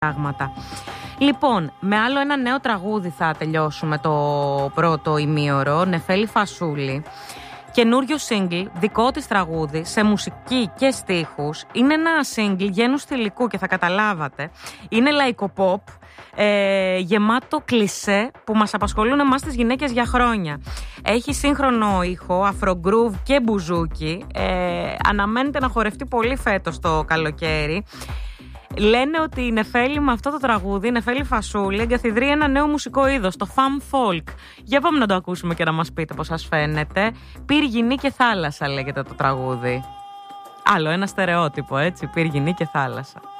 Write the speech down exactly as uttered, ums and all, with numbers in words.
πράγματα. Λοιπόν, με άλλο ένα νέο τραγούδι θα τελειώσουμε το πρώτο ημίωρο. Νεφέλη Φασούλη. Καινούριο single, δικό της τραγούδι, σε μουσική και στίχους. Είναι ένα single γένους θηλυκού και θα καταλάβατε. Είναι λαϊκοποπ, ε, γεμάτο κλισέ που μας απασχολούν εμάς τις γυναίκες για χρόνια. Έχει σύγχρονο ήχο, αφρογκρούβ και μπουζούκι. Ε, αναμένεται να χορευτεί πολύ φέτος το καλοκαίρι. Λένε ότι η Νεφέλη με αυτό το τραγούδι, η Νεφέλη Φασούλη, εγκαθιδρεί ένα νέο μουσικό είδος, το femme folk. Για πάμε να το ακούσουμε και να μας πείτε πώς σας φαίνεται. Πύργινη και θάλασσα λέγεται το τραγούδι. Άλλο ένα στερεότυπο, έτσι, Πύργινη και θάλασσα.